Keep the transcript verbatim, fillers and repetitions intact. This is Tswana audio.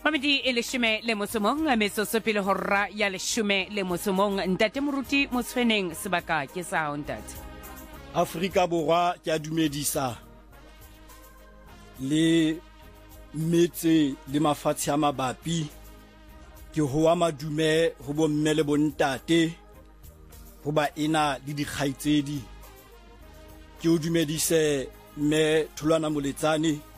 Mamedi e leshome le mosomong a metsoso pele horra ya leshome le mosomong ntate moruti mosfeneng sebaka ke sa ntate. Afrika Borwa ke a dumedisa le metse le mafatshe a mabapi ke hoa madume ho bomme le bontate ho ba ena le dikgaitsedi ke o dumedise me Thulwana Moletsane